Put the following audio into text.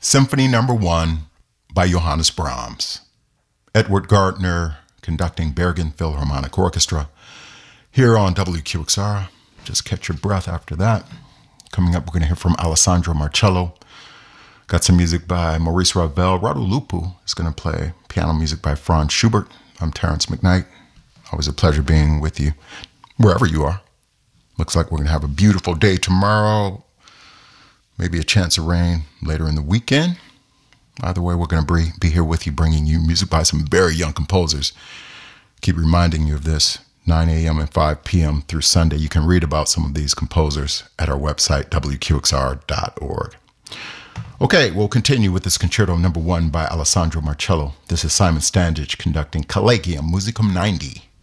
Symphony Number 1 by Johannes Brahms. Edward Gardner conducting Bergen Philharmonic Orchestra here on WQXR. Just catch your breath after that. Coming up, we're going to hear from Alessandro Marcello. Got some music by Maurice Ravel. Radu Lupu is going to play piano music by Franz Schubert. I'm Terrence McKnight. Always a pleasure being with you wherever you are. Looks like we're going to have a beautiful day tomorrow. Maybe a chance of rain later in the weekend. Either way, we're going to be here with you, bringing you music by some very young composers. Keep reminding you of this. 9 a.m. and 5 p.m. through Sunday. You can read about some of these composers at our website, wqxr.org. Okay, we'll continue with this Concerto Number 1 by Alessandro Marcello. This is Simon Standage conducting Collegium Musicum 90.